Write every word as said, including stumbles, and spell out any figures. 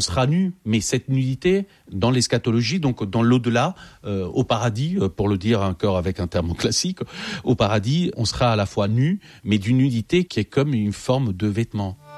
sera nu, mais cette nudité dans l'eschatologie, donc dans l'au-delà, euh, au paradis, pour le dire encore avec un terme classique, au paradis, on sera à la fois nu, mais d'une nudité qui est comme une forme de vêtement.